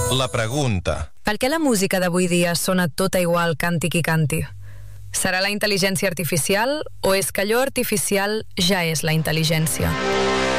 La pregunta. Per què la música d'avui dia sona tota igual, canti qui canti? Serà la intel·ligència artificial o és que allò artificial ja és la intel·ligència?